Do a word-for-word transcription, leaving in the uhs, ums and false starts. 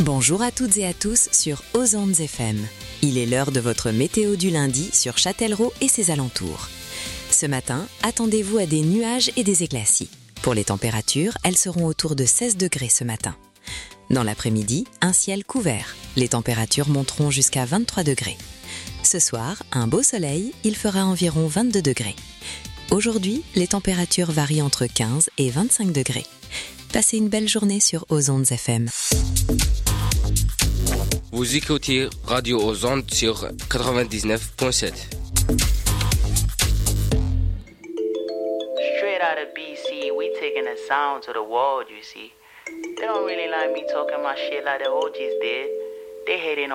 Bonjour à toutes et à tous sur Ozondes F M. Il est l'heure de votre météo du lundi sur Châtellerault et ses alentours. Ce matin, attendez-vous à des nuages et des éclaircies. Pour les températures, elles seront autour de seize degrés ce matin. Dans l'après-midi, un ciel couvert. Les températures monteront jusqu'à vingt-trois degrés. Ce soir, un beau soleil, il fera environ vingt-deux degrés. Aujourd'hui, les températures varient entre quinze et vingt-cinq degrés. Passez une belle journée sur Ozondes F M. Vous écoutez Radio Ozondes sur quatre-vingt-dix-neuf virgule sept. Straight out of B C, we taking the sound to the world, you see. They don't really like me talking my shit like the O Gs did. They hating on